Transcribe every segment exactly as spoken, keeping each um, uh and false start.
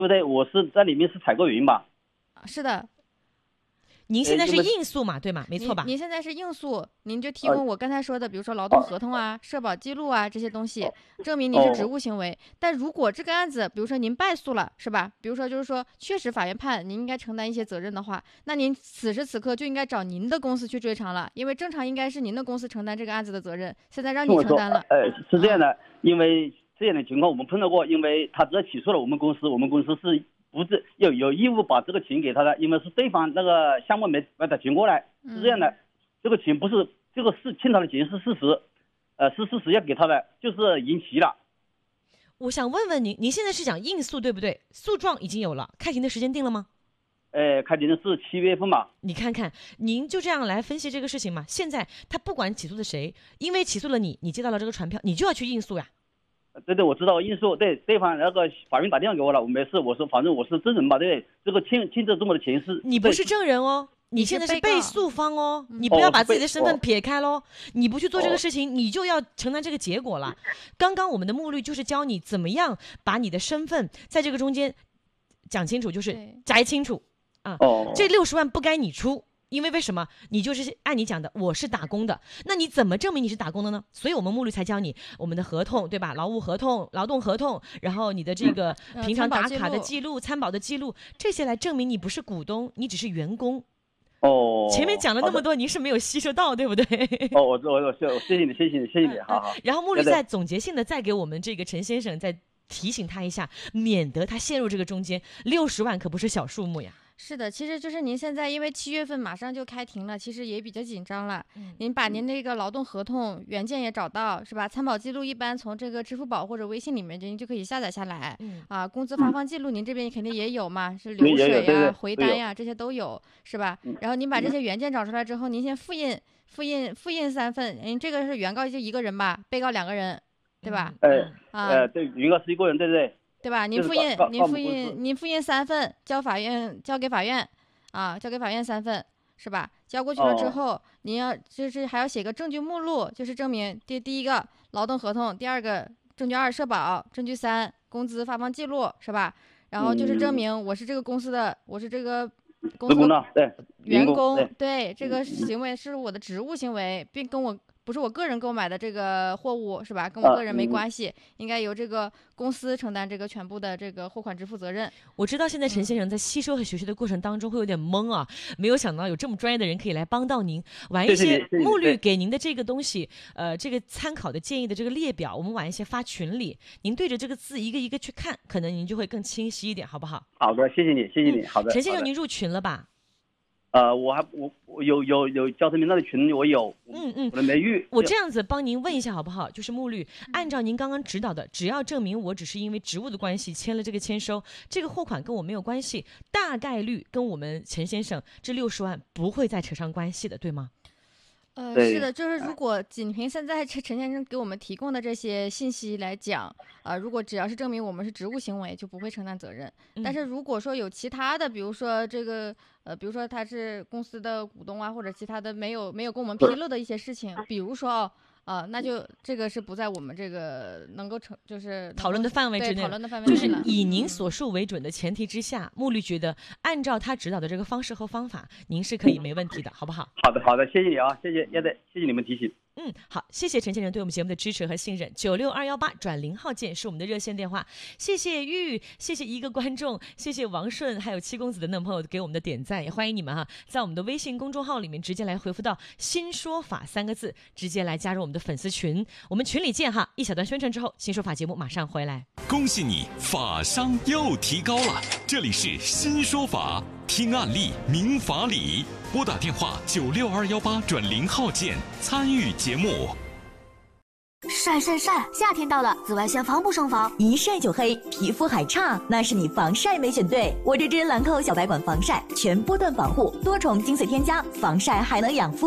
不对？我是在里面是采购员吧？ 是的。 您现在是应诉嘛，对吗？没错吧？ 您现在是应诉，您就提供我刚才说的，比如说劳动合同啊、社保记录啊这些东西，证明您是职务行为。但如果这个案子，比如说您败诉了，是吧？比如说就是说确实法院判您应该承担一些责任的话，那您此时此刻就应该找您的公司去追偿了，因为正常应该是您的公司承担这个案子的责任，现在让你承担了。 呃，是这样的，因为这样的情况我们碰到过，因为他只要起诉了我们公司，我们公司是。不是有有义务把这个钱给他的，因为是对方那个项目没把他钱过来，是这样的，嗯、这个钱不是这个是欠他的钱是事实，呃是事实要给他的，就是延期了。 我想问问您，您现在是讲应诉对不对？诉状已经有了，开庭的时间定了吗？ 呃，开庭的是七月份嘛。 你看看，您就这样来分析这个事情嘛。现在他不管起诉的谁，因为起诉了你，你接到了这个传票，你就要去应诉呀。 对对，我知道应诉，对对方那个法院打电话给我了，我没事，我说反正我是证人嘛，对，这个欠欠这这么的钱是。 你不是证人哦，你现在是被诉方哦，你不要把自己的身份撇开喽，你不去做这个事情，你就要承担这个结果了。刚刚我们的目录就是教你怎么样把你的身份在这个中间讲清楚，就是摘清楚啊，这六十万不该你出。因为为什么你就是按你讲的我是打工的，那你怎么证明你是打工的呢？所以我们目录才教你我们的合同，对吧？劳务合同、劳动合同，然后你的这个平常打卡的记录、参保的记录，这些来证明你不是股东，你只是员工。 哦， 前面讲了那么多，您是没有吸收到，对不对？ 哦，我我我谢谢你，谢谢你，谢谢你，好好。 然后目录再总结性的再给我们这个陈先生再提醒他一下，免得他陷入这个中间。六十万可不是小数目呀。 是的，其实就是您现在因为七月份马上就开庭了，其实也比较紧张了。嗯、您把您那个劳动合同原件也找到，是吧？参保记录一般从这个支付宝或者微信里面您就可以下载下来。嗯、啊，工资发放记录您这边肯定也有嘛，是流水呀、啊、回单呀、啊、这些都有，是吧？然后您把这些原件找出来之后，您先复印、复印、复印三份。您这个是原告就一个人吧，被告两个人，对吧？ 哎，啊，呃，对，原告是一个人，对不对？ 对吧？您复印，您复印，您复印三份，交法院，交给法院，啊，交给法院三份，是吧？交过去了之后，哦、您要就是还要写个证据目录，就是证明第第一个劳动合同，第二个证据二社保，证据三工资发放记录，是吧？然后就是证明我是这个公司的，嗯、我是这个公司的员工，对, 对，这个行为是我的职务行为，并跟我。不是我个人购买的这个货物是吧？跟我个人没关系，啊嗯、应该由这个公司承担这个全部的这个货款支付责任。 我知道现在陈先生在吸收和学习的过程当中会有点懵啊，没有想到有这么专业的人可以来帮到您。晚一些目律给您的这个东西，呃，这个参考的建议的这个列表，我们晚一些发群里，您对着这个字一个一个去看，可能您就会更清晰一点，好不好？ 好的，谢谢你，谢谢你。嗯、好的， 陈先生，您入群了吧？ 呃，我还我我有有有交通民道的群我有， 嗯嗯， 可能没遇。 我这样子帮您问一下好不好？就是目律，按照您刚刚指导的，只要证明我只是因为职务的关系签了这个签收，这个货款跟我没有关系，大概率跟我们陈先生这六十万不会再扯上关系的，对吗？ 呃，是的，就是如果仅凭现在陈先生给我们提供的这些信息来讲，呃，如果只要是证明我们是职务行为，就不会承担责任。嗯、但是如果说有其他的，比如说这个，呃，比如说他是公司的股东啊，或者其他的没有没有跟我们披露的一些事情，比如说哦。啊、呃，那就这个是不在我们这个能够成就是讨论的范围之内， 讨论的范围就是以您所述为准的前提之下，目律觉得按照他指导的这个方式和方法，您是可以没问题的，好不好？ 好的，好的，谢谢你啊，谢谢，也得谢谢你们提醒。 嗯，好，谢谢陈先生对我们节目的支持和信任。九六二幺八转零号键是我们的热线电话。谢谢玉，谢谢一个观众，谢谢王顺，还有七公子的嫩朋友给我们的点赞，也欢迎你们哈，在我们的微信公众号里面直接来回复到“新说法”三个字，直接来加入我们的粉丝群，我们群里见哈。一小段宣传之后，新说法节目马上回来。 恭喜你，法商又提高了，这里是新说法。听案例明法理，拨打电话九六二幺八转零号键参与节目。 晒晒晒！夏天到了，紫外线防不胜防，一晒就黑，皮肤还差，那是你防晒没选对。我这支兰蔻小白管防晒，全波段防护，多重精粹添加，防晒还能养肤。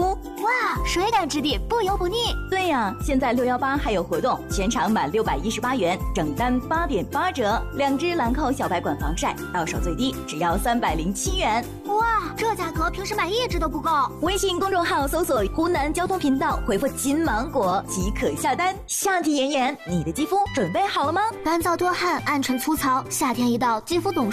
哇，水感质地，不油不腻。对呀，现在六一八还有活动，全场满六百一十八元，整单八点八折。两支兰蔻小白管防晒，到手最低只要三百零七元。哇，这价格平时买一支都不够。微信公众号搜索湖南交通频道，回复金芒果即可下单。夏季炎炎，你的肌肤准备好了吗？干燥多汗、暗沉粗糙，夏天一到，肌肤懂